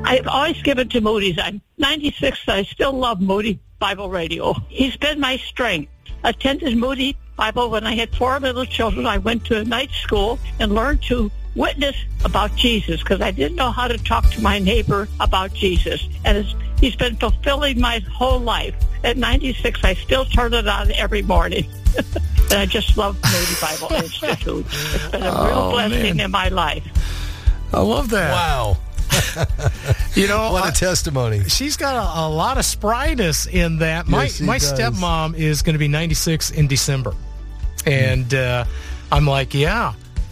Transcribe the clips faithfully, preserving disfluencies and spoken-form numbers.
I've always given to Moody's. I'm ninety-six, I still love Moody Bible Radio. He's been my strength. Attended Moody Bible when I had four little children. I went to a night school and learned to witness about Jesus because I didn't know how to talk to my neighbor about Jesus. And it's, he's been fulfilling my whole life. At ninety-six, I still turn it on every morning. And I just love Moody Bible Institute. It's been a oh, real blessing man. in my life. I love that. Wow. You know, what a I, testimony. She's got a, a lot of spryness in that. My yes, my does. stepmom is going to be ninety-six in December. And uh, I'm like, yeah,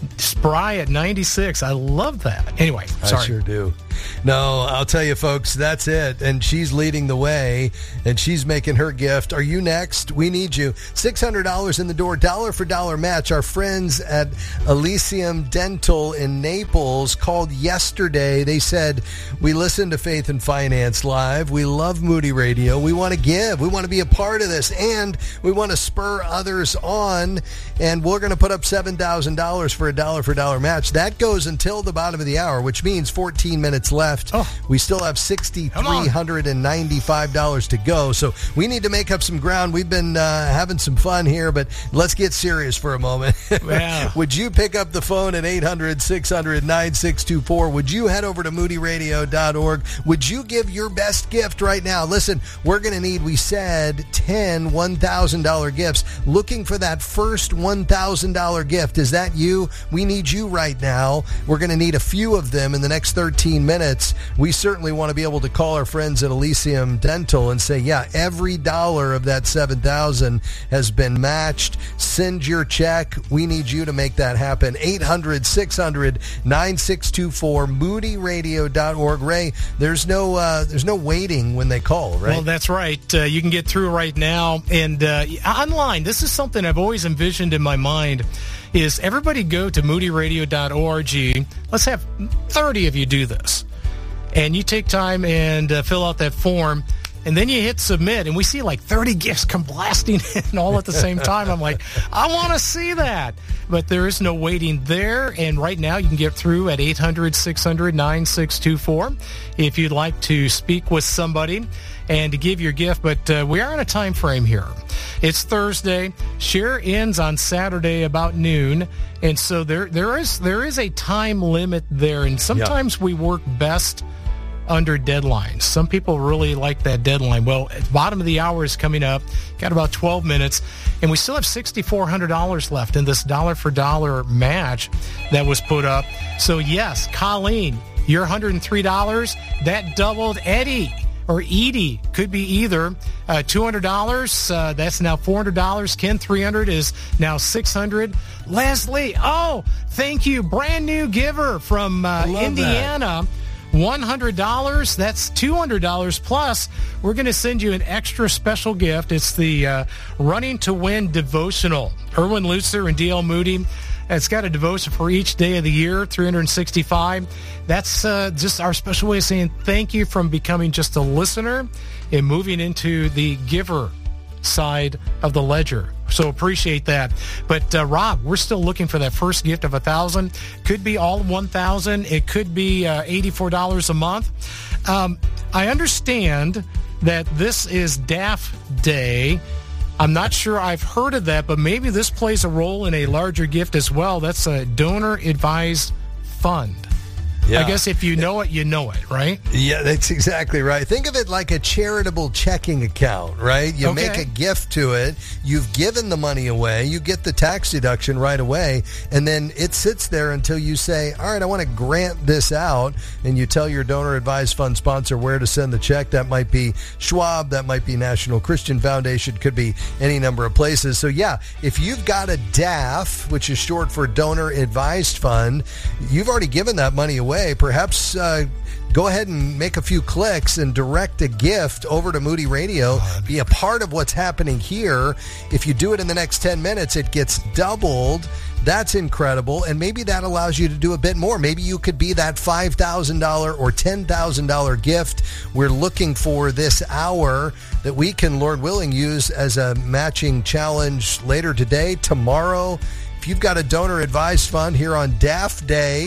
spry at ninety-six. I love that. Anyway, sorry. I sure do. No, I'll tell you, folks, that's it. And she's leading the way, and she's making her gift. Are you next? We need you. six hundred dollars in the door, dollar for dollar match. Our friends at Elysium Dental in Naples called yesterday. They said, we listen to Faith and Finance Live. We love Moody Radio. We want to give. We want to be a part of this, and we want to spur others on. And we're going to put up seven thousand dollars for a dollar for dollar match. That goes until the bottom of the hour, which means fourteen minutes left. Oh. We still have six thousand three hundred ninety-five dollars to go. So we need to make up some ground. We've been uh, having some fun here, but let's get serious for a moment. Yeah. Would you pick up the phone at eight hundred, six hundred, nine six two four? Would you head over to moody radio dot org? Would you give your best gift right now? Listen, we're going to need, we said, ten one thousand dollars gifts. Looking for that first one thousand dollars gift. Is that you? We need you right now. We're going to need a few of them in the next thirteen minutes. We certainly want to be able to call our friends at Elysium Dental and say, yeah, every dollar of that seven thousand dollars has been matched. Send your check. We need you to make that happen. eight hundred, six hundred, nine six two four, moody radio dot org. Ray, there's no uh, there's no waiting when they call, right? Well, that's right. Uh, you can get through right now. And uh, online, this is something I've always envisioned in my mind, is everybody go to moody radio dot org. Let's have thirty of you do this. And you take time and uh, fill out that form, and then you hit submit, and we see like thirty gifts come blasting in all at the same time. I'm like, I want to see that. But there is no waiting there, and right now you can get through at eight hundred, six hundred, nine six two four if you'd like to speak with somebody and to give your gift. But uh, we are on a time frame here. It's Thursday. Share ends on Saturday about noon, and so there there is there is a time limit there, and sometimes yeah. we work best under deadlines. Some people really like that deadline. Well, at the bottom of the hour is coming up. Got about twelve minutes, and we still have six thousand four hundred dollars left in this dollar for dollar match that was put up. So yes, Colleen, your one hundred three dollars, that doubled Eddie. Or Edie, could be either. Uh, two hundred dollars, uh, that's now four hundred dollars. Ken, three hundred dollars is now six hundred dollars. Leslie, oh, thank you. Brand new giver from uh, Indiana. That. one hundred dollars, that's two hundred dollars plus. We're going to send you an extra special gift. It's the uh, Running to Win devotional. Erwin Lutzer and D L Moody. It's got a devotion for each day of the year, three hundred sixty-five. That's uh, just our special way of saying thank you from becoming just a listener and moving into the giver side of the ledger. So appreciate that. But uh, Rob, we're still looking for that first gift of a thousand. Could be all one thousand. It could be uh, eighty-four dollars a month. Um, I understand that this is D A F Day. I'm not sure I've heard of that, but maybe this plays a role in a larger gift as well. That's a donor advised fund. Yeah. I guess if you know it, you know it, right? Yeah, that's exactly right. Think of it like a charitable checking account, right? You okay. make a gift to it. You've given the money away. You get the tax deduction right away. And then it sits there until you say, all right, I want to grant this out. And you tell your donor advised fund sponsor where to send the check. That might be Schwab. That might be National Christian Foundation. Could be any number of places. So, yeah, if you've got a D A F, which is short for donor advised fund, you've already given that money away. Perhaps uh, go ahead and make a few clicks and direct a gift over to Moody Radio. Be a part of what's happening here. If you do it in the next ten minutes, it gets doubled. That's incredible. And maybe that allows you to do a bit more. Maybe you could be that five thousand dollars or ten thousand dollars gift we're looking for this hour that we can, Lord willing, use as a matching challenge later today, tomorrow. If you've got a donor advised fund here on D A F Day,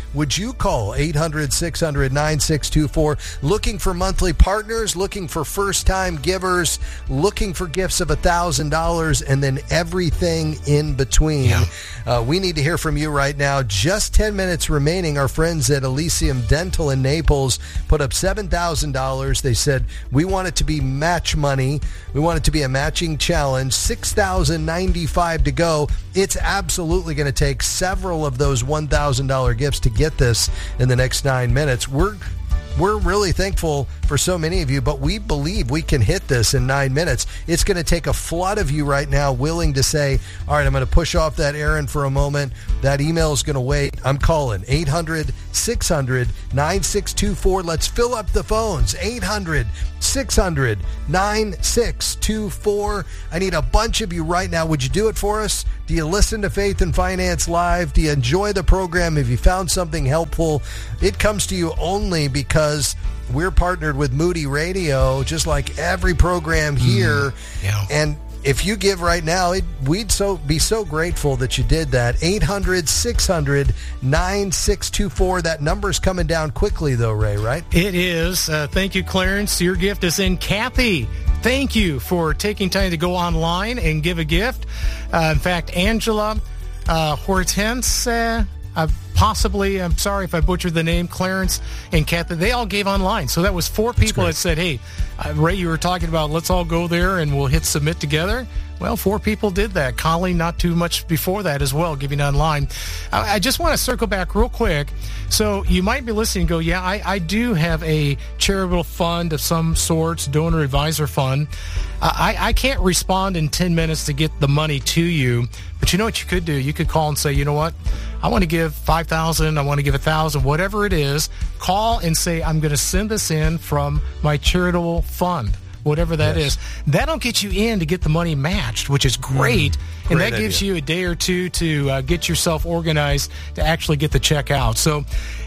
would you call eight hundred, six hundred, nine six two four? Looking for monthly partners, looking for first-time givers, looking for gifts of one thousand dollars, and then everything in between. Yeah. Uh, we need to hear from you right now. Just ten minutes remaining. Our friends at Elysium Dental in Naples put up seven thousand dollars. They said, we want it to be match money. We want it to be a matching challenge. six thousand ninety-five to go. It's absolutely going to take several of those one thousand dollars gifts to get this in the next nine minutes. We're We're really thankful for so many of you, but we believe we can hit this in nine minutes. It's going to take a flood of you right now willing to say, all right, I'm going to push off that errand for a moment. That email is going to wait. I'm calling eight hundred, six hundred, nine six two four. Let's fill up the phones. eight hundred, six hundred, nine six two four. I need a bunch of you right now. Would you do it for us? Do you listen to Faith and Finance Live? Do you enjoy the program? Have you found something helpful? It comes to you only because we're partnered with Moody Radio, just like every program here. Mm, yeah. And if you give right now, it, we'd so be so grateful that you did that. eight hundred, six hundred, nine six two four. That number's coming down quickly, though, Ray, right? It is. Uh, thank you, Clarence. Your gift is in. Kathy, thank you for taking time to go online and give a gift. Uh, in fact, Angela uh, Hortense, uh, uh, possibly, I'm sorry if I butchered the name, Clarence and Kathy, they all gave online. So that was four people that said, hey, uh, Ray, you were talking about let's all go there and we'll hit submit together. Well, four people did that. Colleen, not too much before that as well, giving online. I, I just want to circle back real quick. So you might be listening and go, yeah, I, I do have a charitable fund of some sorts, donor advisor fund. Uh, I, I can't respond in ten minutes to get the money to you. But you know what you could do? You could call and say, you know what? I want to give five thousand dollars. I want to give one thousand dollars, whatever it is. Call and say, I'm going to send this in from my charitable fund. Whatever that yes. is, that'll get you in to get the money matched, which is great. Mm, and that gives idea. you a day or two to uh, get yourself organized to actually get the check out. So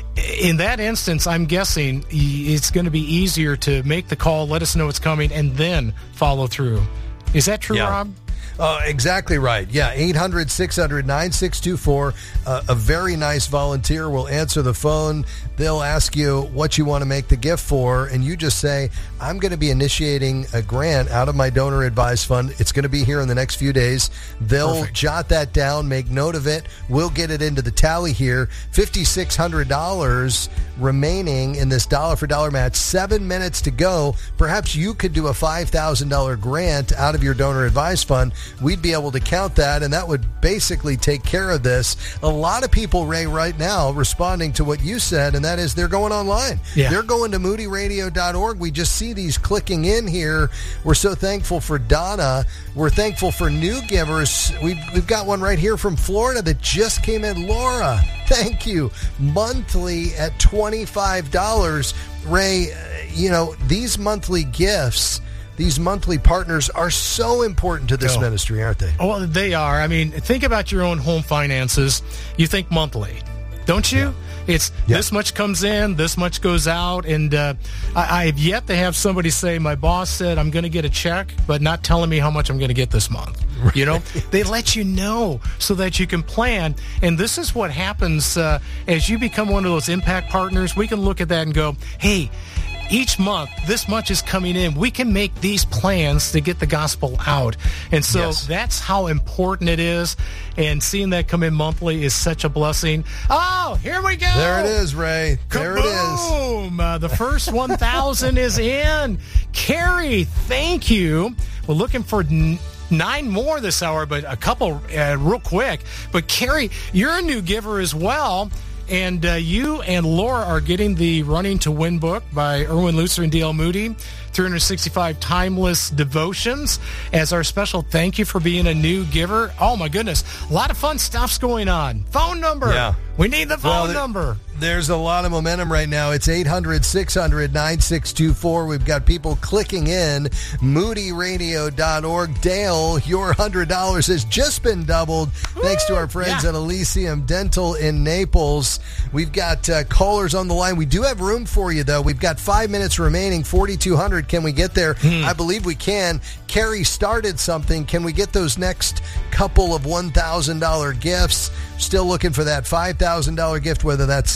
in that instance, I'm guessing it's going to be easier to make the call, let us know it's coming, and then follow through. Is that true, yeah. Rob? Uh, exactly right. Yeah, eight hundred, six hundred, nine six two four. Uh, a very nice volunteer will answer the phone. They'll ask you what you want to make the gift for, and you just say, I'm going to be initiating a grant out of my donor advised fund. It's going to be here in the next few days. They'll Perfect. jot that down, make note of it. We'll get it into the tally here. five thousand six hundred dollars remaining in this dollar for dollar match. Seven minutes to go. Perhaps you could do a five thousand dollars grant out of your donor advised fund. We'd be able to count that, and that would basically take care of this. A lot of people, Ray, right now responding to what you said, and that is they're going online. Yeah. They're going to moody radio dot org. We just see these clicking in here. We're so thankful for Donna. We're thankful for new givers. We've, we've got one right here from Florida that just came in. Laura, thank you. Monthly at twenty-five dollars. Ray, you know, these monthly gifts, these monthly partners are so important to this oh. ministry, aren't they? Well, they are. I mean, think about your own home finances. You think monthly, don't you? Yeah. It's yeah. this much comes in, this much goes out, and uh, I, I've yet to have somebody say, my boss said I'm going to get a check, but not telling me how much I'm going to get this month. Right. You know, they let you know so that you can plan, and this is what happens uh, as you become one of those impact partners. We can look at that and go, hey, each month, this much is coming in. We can make these plans to get the gospel out. And so yes. that's how important it is. And seeing that come in monthly is such a blessing. Oh, here we go. There it is, Ray. There Kaboom! it is. Boom. Uh, the first one thousand is in. Carrie, thank you. We're looking for n- nine more this hour, but a couple uh, real quick. But Carrie, you're a new giver as well. And uh, you and Laura are getting the Running to Win book by Erwin Lutzer and D L Moody, three hundred sixty-five Timeless Devotions, as our special thank you for being a new giver. Oh, my goodness. A lot of fun stuff's going on. Phone number. Yeah. We need the phone well, th- number. There's a lot of momentum right now. It's eight hundred, six hundred, nine six two four. We've got people clicking in. moody radio dot org. Dale, your one hundred dollars has just been doubled. Woo! Thanks to our friends yeah. at Elysium Dental in Naples. We've got uh, callers on the line. We do have room for you, though. We've got five minutes remaining. forty-two hundred. Can we get there? Hmm. I believe we can. Carrie started something. Can we get those next couple of one thousand dollars gifts? Still looking for that five thousand dollars gift, whether that's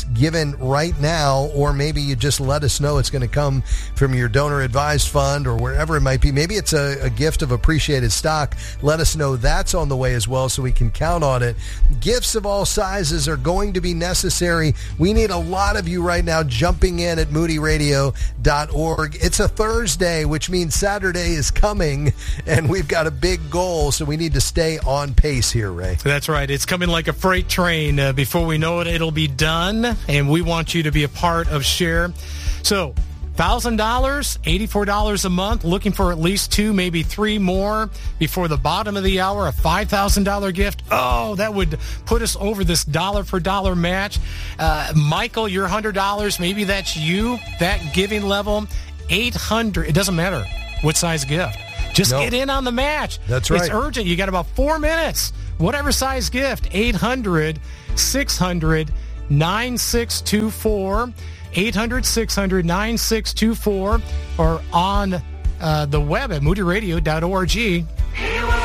given right now, or maybe you just let us know it's going to come from your donor advised fund or wherever it might be. Maybe it's a, a gift of appreciated stock. Let us know that's on the way as well so we can count on it. Gifts of all sizes are going to be necessary. We need a lot of you right now jumping in at moody radio dot org. It's a Thursday, which means Saturday is coming, and we've got a big goal, so we need to stay on pace here, Ray. That's right. It's coming like a freight train. Uh, before we know it, it'll be done, and we want you to be a part of Share. So, one thousand dollars, eighty-four dollars a month, looking for at least two, maybe three more before the bottom of the hour, a five thousand dollars gift. Oh, that would put us over this dollar-for-dollar match. Uh, Michael, your one hundred dollars, maybe that's you, that giving level, eight hundred dollars. It doesn't matter what size gift. Just no. Get in on the match. That's right. It's urgent. You got about four minutes. Whatever size gift, eight hundred, six hundred, nine six two four, eight hundred, six hundred, nine six two four, or on uh, the web at moody radio dot org.